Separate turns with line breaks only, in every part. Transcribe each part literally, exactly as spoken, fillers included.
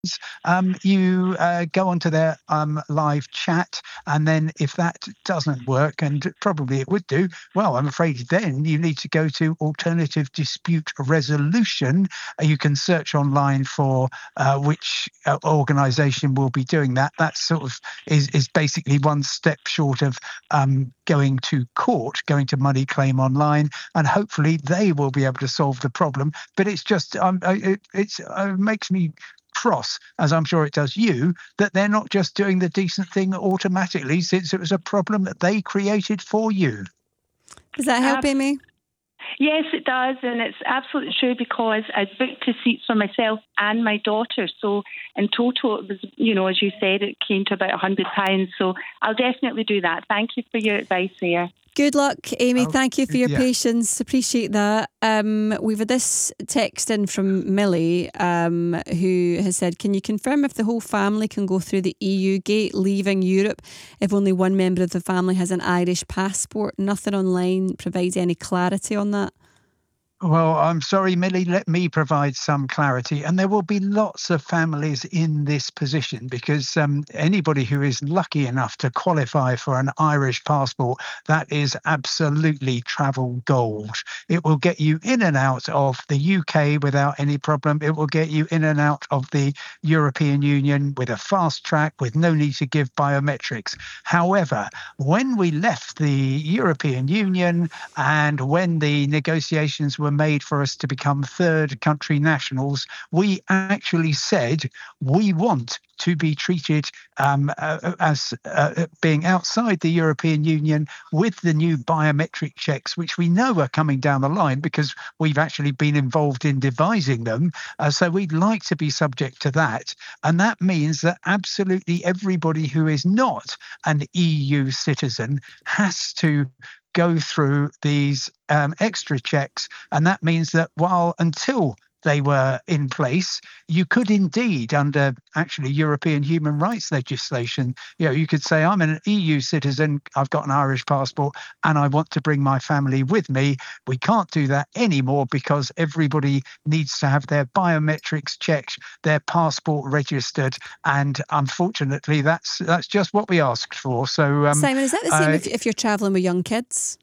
um, you uh, go onto their um, live chat, and then if that doesn't work, and probably it would do, well, I'm afraid then you need to go to Alternative Dispute Resolution. Uh, you can search online for uh, which uh, organisation will be doing that. That sort of is, is basically one step short of um, going to court, going to Money Claim Online, and hopefully they will be able to solve the problem. But it's just, um, it it's, uh, makes me cross, as I'm sure it does you, that they're not just doing the decent thing automatically, since it was a problem that they created for you.
Does that help,
Ab-
Amy?
Yes, it does, and it's absolutely true, because I booked two seats for myself and my daughter. So in total, it was, you know, as you said, it came to about one hundred pounds. So I'll definitely do that. Thank you for your advice there.
Good luck, Amy.
Oh,
Thank you for your
yeah.
patience. Appreciate that. Um, we've had this text in from Millie, um, who has said, can you confirm if the whole family can go through the E U gate leaving Europe if only one member of the family has an Irish passport? Nothing online provides any clarity on that.
Well, I'm sorry, Millie, let me provide some clarity. And there will be lots of families in this position, because um, anybody who is lucky enough to qualify for an Irish passport, that is absolutely travel gold. It will get you in and out of the U K without any problem. It will get you in and out of the European Union with a fast track, with no need to give biometrics. However, when we left the European Union and when the negotiations were made for us to become third country nationals, we actually said we want to be treated um, uh, as uh, being outside the European Union with the new biometric checks, which we know are coming down the line because we've actually been involved in devising them. Uh, so we'd like to be subject to that. And that means that absolutely everybody who is not an E U citizen has to go through these um, extra checks. And that means that while until they were in place, you could indeed, under actually European human rights legislation, you know, you could say, I'm an E U citizen, I've got an Irish passport, and I want to bring my family with me. We can't do that anymore because everybody needs to have their biometrics checked, their passport registered, and unfortunately, that's that's just what we asked for. So, um,
Simon, is that the same
uh,
if, if you're travelling with young kids?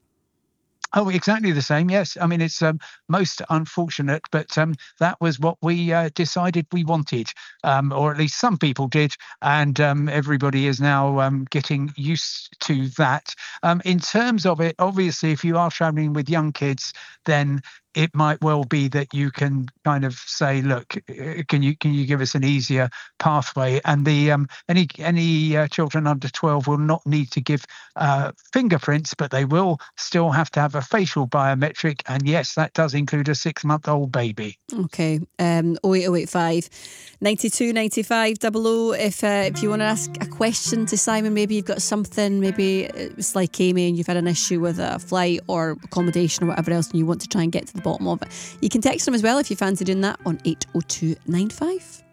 Oh, exactly the same. Yes. I mean, it's um, most unfortunate, but um, that was what we uh, decided we wanted, um, or at least some people did. And um, everybody is now um, getting used to that. Um, in terms of it, obviously, if you are traveling with young kids, then it might well be that you can kind of say, look, can you can you give us an easier pathway? And the um, any any uh, children under twelve will not need to give uh, fingerprints, but they will still have to have a facial biometric. And yes, that does include a six-month-old baby.
Okay, um, oh eight oh eight five, nine two nine five, double oh. If, uh, if you want to ask a question to Simon, maybe you've got something, maybe it's like Amy and you've had an issue with a flight or accommodation or whatever else and you want to try and get to the bottom of it. You can text him as well if you fancy doing that on eight oh two nine five.